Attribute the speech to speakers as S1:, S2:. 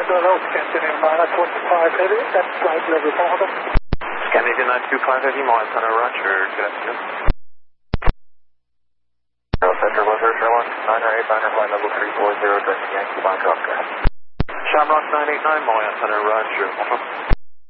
S1: Scandinavian 925 Heavy, that's flight level 400.
S2: Scandinavian 925 Heavy, Mile Center, Roger, good afternoon. Center, Weather, Sherlock, 908, Banner, flight level 340, direction Yankee, Mike, Oscar. Shamrock 989, Mile Center, Roger.